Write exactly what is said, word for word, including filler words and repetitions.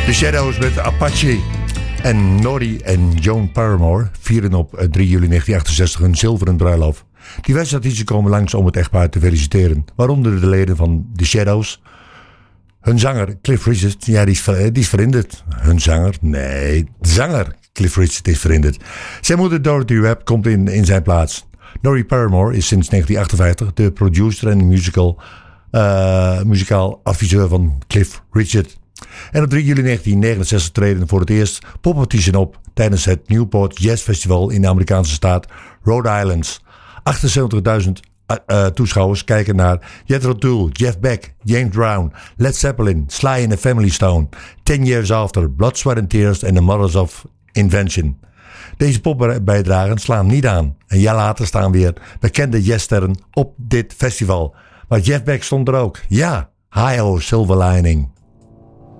The Shadows met Apache. En Norrie en Joan Paramore vieren op drie juli negentien achtenzestig hun zilveren bruiloft. Diverse artiesten komen langs om het echtpaar te feliciteren. Waaronder de leden van The Shadows. Hun zanger Cliff Richard, ja die is, die is verhinderd. Hun zanger? Nee, de zanger Cliff Richard is verhinderd. Zijn moeder Dorothy Webb komt in, in zijn plaats. Norrie Paramore is sinds negentien achtenvijftig de producer en musical, uh, muzikaal adviseur van Cliff Richard. En op drie juli negentien negenenzestig treden voor het eerst popartiesten op tijdens het Newport Jazz Festival in de Amerikaanse staat Rhode Island. achtenzeventigduizend uh, uh, toeschouwers kijken naar Jethro Tull, Jeff Beck, James Brown, Led Zeppelin, Sly and the Family Stone, Ten Years After, Blood, Sweat and Tears en The Mothers of Invention. Deze popbijdragen slaan niet aan. Een jaar later staan weer bekende jazzsterren op dit festival. Maar Jeff Beck stond er ook. Ja, Hi-Ho Silver Lining.